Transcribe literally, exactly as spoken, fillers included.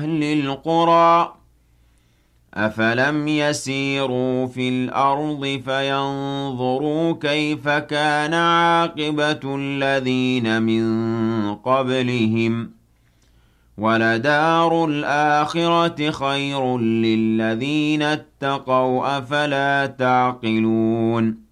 أهل القرى أفلم يسيروا في الأرض فينظروا كيف كان عاقبة الذين من قبلهم ولدار الآخرة خير للذين اتقوا أفلا تعقلون